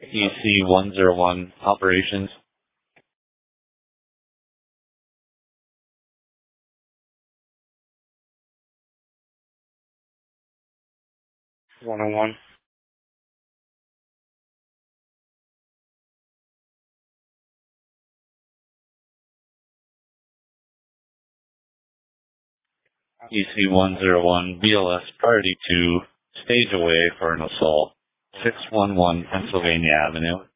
EC-101 operations. One-on-one. EC-101 BLS priority 2, stage away for an assault. 611 Pennsylvania Avenue.